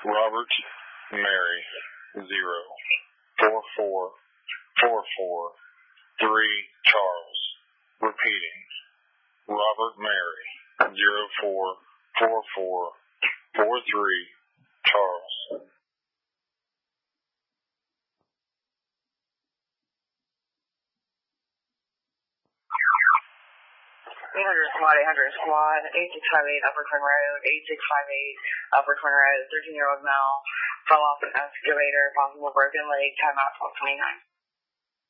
Robert Mary 04444 3 Charles. Repeating. Robert Mary 04443 Charles. Squad, 800 Squad, 8658 Upper Twin Road, 8658 Upper Twin Road, 13-year-old male, fell off an excavator, possible broken leg, timeout 1229.